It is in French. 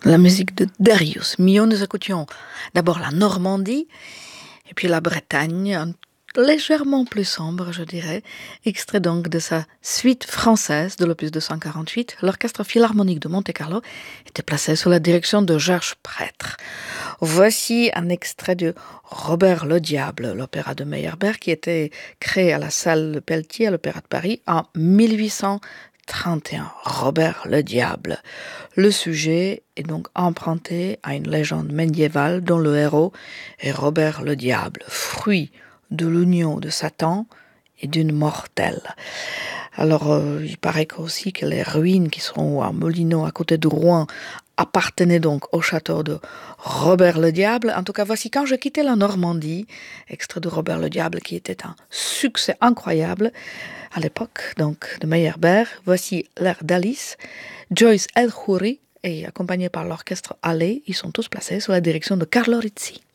La musique de Darius Milhaud, nous écoutions d'abord la Normandie, et puis la Bretagne, légèrement plus sombre, je dirais, extrait donc de sa suite française de l'opus 248. L'Orchestre Philharmonique de Monte-Carlo était placé sous la direction de Georges Prêtre. Voici un extrait de Robert le Diable, l'opéra de Meyerbeer, qui était créé à la salle Pelletier à l'Opéra de Paris en 1831. Robert le Diable. Le sujet est donc emprunté à une légende médiévale dont le héros est Robert le Diable, fruit de l'union de Satan et d'une mortelle. Alors, il paraît aussi que les ruines qui sont à Molineux, à côté de Rouen, appartenaient donc au château de Robert le Diable. En tout cas, voici Quand je quittais la Normandie, extrait de Robert le Diable, qui était un succès incroyable à l'époque, donc de Meyerbeer. Voici l'air d'Alice, Joyce El Khoury, et accompagné par l'orchestre Hallé, ils sont tous placés sous la direction de Carlo Rizzi.